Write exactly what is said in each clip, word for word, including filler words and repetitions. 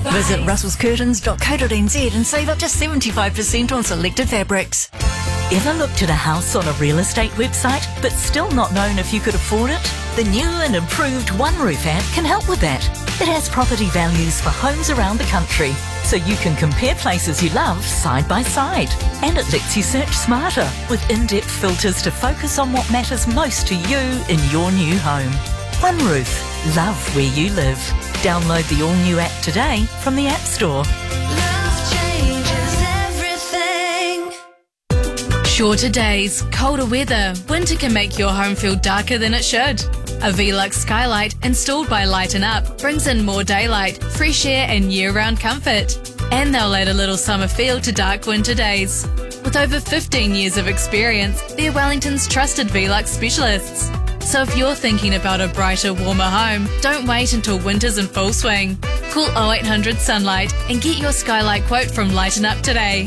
Visit russells curtains dot co dot n z and save up to seventy-five percent on selected fabrics. Ever looked at a house on a real estate website but still not known if you could afford it? The new and improved OneRoof app can help with that. It has property values for homes around the country, so you can compare places you love side by side. And it lets you search smarter with in-depth filters to focus on what matters most to you in your new home. OneRoof. Love where you live. Download the all-new app today from the App Store. Shorter days, colder weather, winter can make your home feel darker than it should. A Velux skylight installed by Lighten Up brings in more daylight, fresh air and year-round comfort. And they'll add a little summer feel to dark winter days. With over fifteen years of experience, they're Wellington's trusted Velux specialists. So if you're thinking about a brighter, warmer home, don't wait until winter's in full swing. Call oh eight hundred Sunlight and get your skylight quote from Lighten Up today.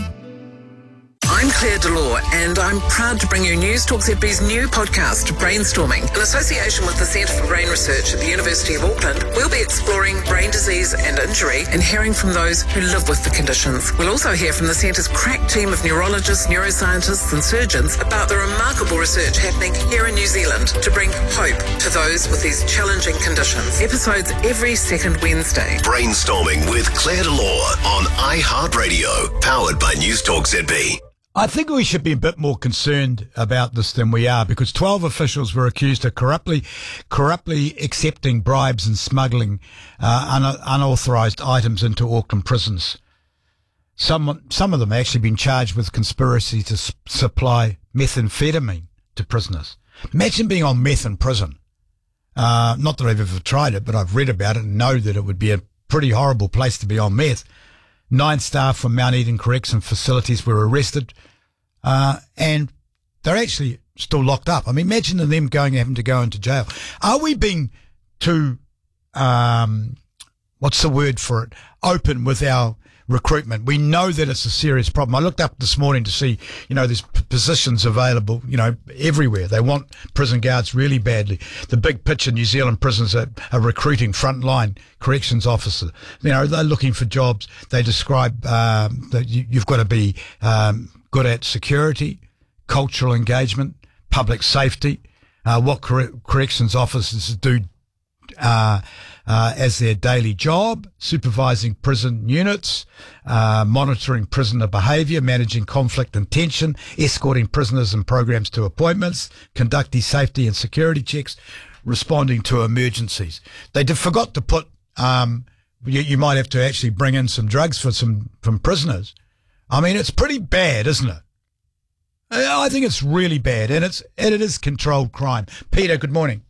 I'm Claire Delore, and I'm proud to bring you News Talk Z B's new podcast, Brainstorming. In association with the Centre for Brain Research at the University of Auckland, we'll be exploring brain disease and injury and hearing from those who live with the conditions. We'll also hear from the Centre's crack team of neurologists, neuroscientists and surgeons about the remarkable research happening here in New Zealand to bring hope to those with these challenging conditions. Episodes every second Wednesday. Brainstorming with Claire Delore on iHeartRadio, powered by News Talk Z B. I think we should be a bit more concerned about this than we are, because twelve officials were accused of corruptly, corruptly accepting bribes and smuggling uh, un- unauthorised items into Auckland prisons. Some, some of them actually been charged with conspiracy to s- supply methamphetamine to prisoners. Imagine being on meth in prison. Uh, not that I've ever tried it, but I've read about it and know that it would be a pretty horrible place to be on meth. Nine staff from Mount Eden Correction facilities were arrested, uh, and they're actually still locked up. I mean, imagine them going, having to go into jail. Are we being too, um, what's the word for it, open with our recruitment? We know that it's a serious problem. I looked up this morning to see, you know, there's p- positions available, you know, everywhere. They want prison guards really badly. The big picture, New Zealand prisons are, are recruiting frontline corrections officers. You know, they're looking for jobs. They describe um, that you, you've got to be um, good at security, cultural engagement, public safety, uh, what cor- corrections officers do uh, uh, as their daily job, supervising prison units, uh, monitoring prisoner behaviour, managing conflict and tension, escorting prisoners and programs to appointments, conducting safety and security checks, responding to emergencies. They did, forgot to put, um, you, you might have to actually bring in some drugs for some, from prisoners. I mean, it's pretty bad, isn't it? I think it's really bad, and it's, and it is controlled crime. Peter, good morning.